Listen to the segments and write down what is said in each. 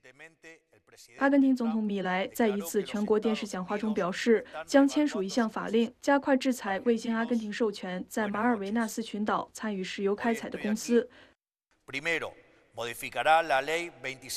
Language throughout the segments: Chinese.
阿根廷总统米莱在一次全国电视讲话中表示，将签署一项法令，加快制裁未经阿根廷授权在马尔维纳斯群岛参与石油开采的公司。 Modificará la ley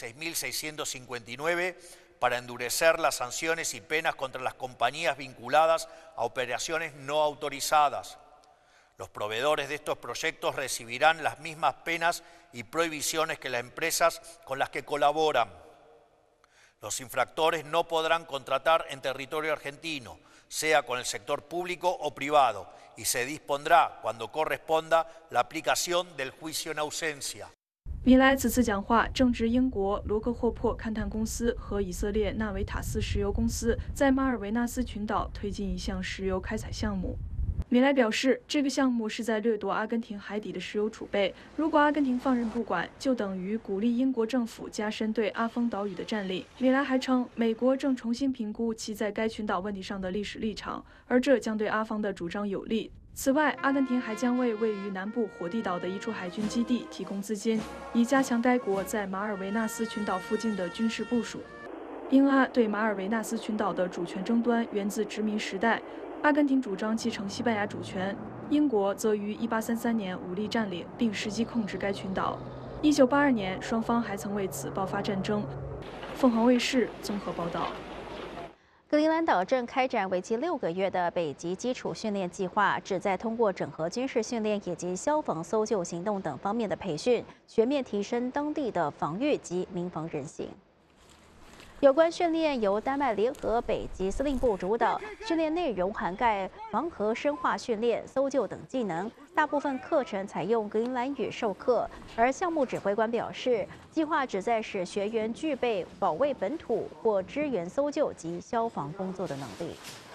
26.659 para endurecer las sanciones y penas contra las compañías vinculadas a operaciones no autorizadas. Los proveedores de estos proyectos recibirán las mismas penas y prohibiciones que las empresas con las que colaboran. Los infractores no podrán contratar en territorio argentino, sea con el sector público o privado, y se dispondrá, cuando corresponda, la aplicación del juicio en ausencia. 米莱此次讲话正值英国罗克霍珀勘探公司和以色列纳维塔斯石油公司在马尔维纳斯群岛推进一项石油开采项目。米莱表示，这个项目是在掠夺阿根廷海底的石油储备。如果阿根廷放任不管，就等于鼓励英国政府加深对阿峰岛屿的占领。米莱还称，美国正重新评估其在该群岛问题上的历史立场，而这将对阿方的主张有利。此外，阿根廷还将为位于南部火地岛的一处海军基地提供资金，以加强该国在马尔维纳斯群岛附近的军事部署。英阿对马尔维纳斯群岛的主权争端源自殖民时代。阿根廷主张继承西班牙主权，英国则于1833年武力占领并实际控制该群岛。1982年，双方还曾为此爆发战争。凤凰卫视综合报道。 格陵兰岛正开展为期6个月的北极基础训练计划，旨在通过整合军事训练以及消防搜救行动等方面的培训，全面提升当地的防御及民防韧性。有关训练由丹麦联合北极司令部主导，训练内容涵盖防核生化训练、搜救等技能，大部分课程采用格陵兰语授课。而项目指挥官表示，计划旨在使学员具备保卫本土或支援搜救及消防工作的能力。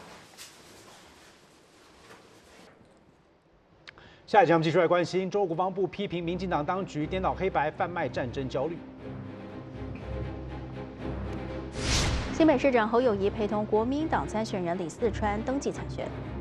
下一节我们继续来关心，中国国防部批评民进党当局颠倒黑白，贩卖战争焦虑。 新北市长侯友宜陪同国民党参选人李四川登记参选。